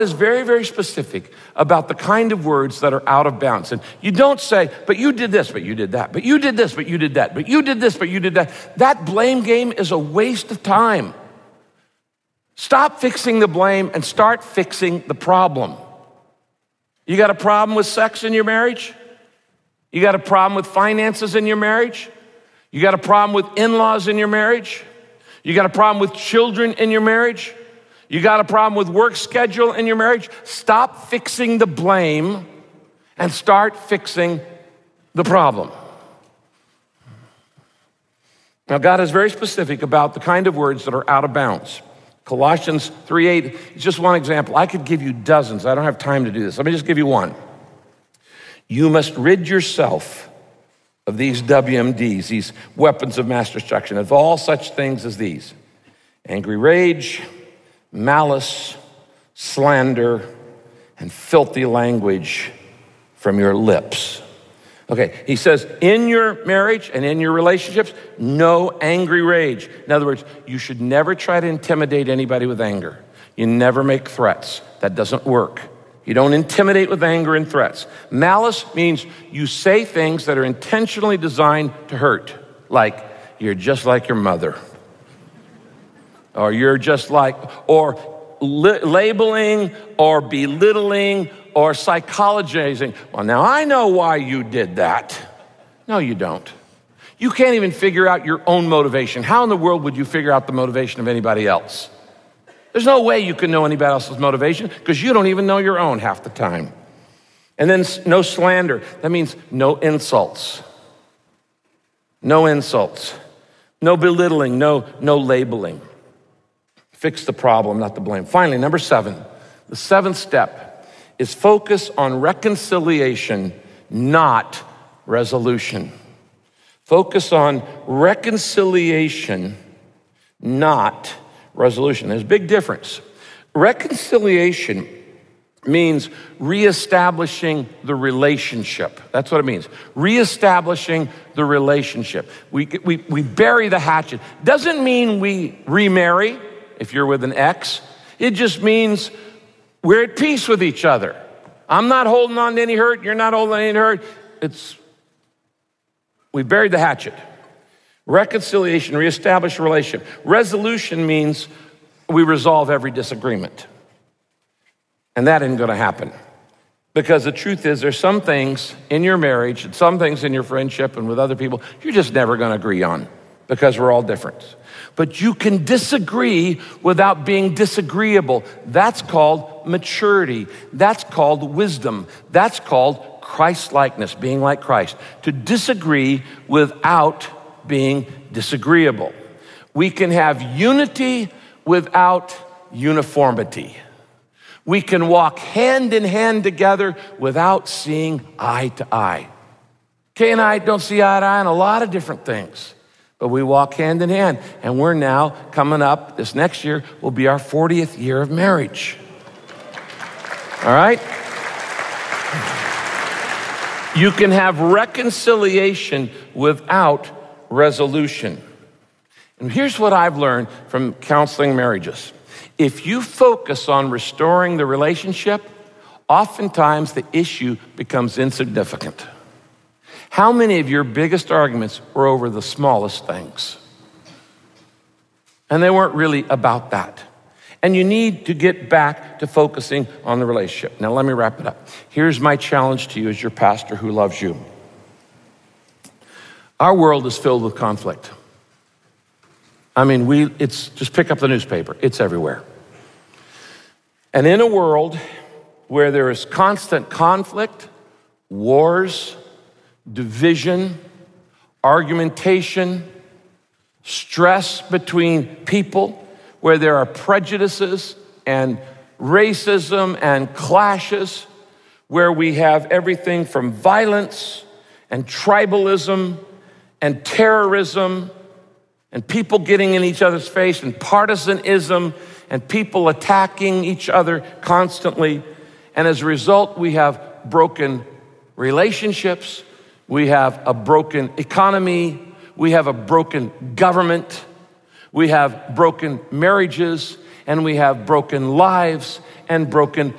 is very, very specific about the kind of words that are out of bounds. And you don't say, but you did this, but you did that, but you did this, but you did that, but you did this, but you did that. That blame game is a waste of time. Stop fixing the blame and start fixing the problem. You got a problem with sex in your marriage? You got a problem with finances in your marriage? You got a problem with in-laws in your marriage? You got a problem with children in your marriage? You got a problem with work schedule in your marriage? Stop fixing the blame and start fixing the problem. Now, God is very specific about the kind of words that are out of bounds. Colossians 3:8 is just one example. I could give you dozens. I don't have time to do this. Let me just give you one. You must rid yourself of these WMDs, these weapons of mass destruction, of all such things as these: angry rage, malice, slander, and filthy language from your lips. Okay, he says in your marriage and in your relationships, no angry rage. In other words, you should never try to intimidate anybody with anger. You never make threats. That doesn't work. You don't intimidate with anger and threats. Malice means you say things that are intentionally designed to hurt, like, you're just like your mother. Or you're just like, or labeling or belittling or psychologizing. Well, now I know why you did that. No, you don't. You can't even figure out your own motivation. How in the world would you figure out the motivation of anybody else? There's no way you can know anybody else's motivation because you don't even know your own half the time. And then no slander. That means no insults. No insults. No belittling, no labeling. Fix the problem, not the blame. Finally, number 7, the 7th step is focus on reconciliation, not resolution. Focus on reconciliation, not resolution. There's a big difference. Reconciliation means reestablishing the relationship. That's what it means. Reestablishing the relationship. We bury the hatchet. Doesn't mean we remarry if you're with an ex. It just means we're at peace with each other. I'm not holding on to any hurt. You're not holding on to any hurt. We buried the hatchet. Reconciliation, reestablish a relationship. Resolution means we resolve every disagreement. And that isn't going to happen. Because the truth is, there's some things in your marriage and some things in your friendship and with other people you're just never going to agree on because we're all different. But you can disagree without being disagreeable. That's called maturity. That's called wisdom. That's called Christ-likeness, being like Christ. To disagree without being disagreeable. We can have unity without uniformity. We can walk hand in hand together without seeing eye to eye. Kay and I don't see eye to eye on a lot of different things, but we walk hand in hand. And we're now coming up, this next year will be our 40th year of marriage. All right? You can have reconciliation without resolution. And here's what I've learned from counseling marriages. If you focus on restoring the relationship, oftentimes the issue becomes insignificant. How many of your biggest arguments were over the smallest things? And they weren't really about that. And you need to get back to focusing on the relationship. Now, let me wrap it up. Here's my challenge to you as your pastor who loves you. Our world is filled with conflict. I mean, it's just pick up the newspaper. It's everywhere. And in a world where there is constant conflict, wars, division, argumentation, stress between people, where there are prejudices and racism and clashes, where we have everything from violence and tribalism and terrorism and people getting in each other's face and partisanism and people attacking each other constantly. And as a result, we have broken relationships, we have a broken economy, we have a broken government, we have broken marriages, and we have broken lives and broken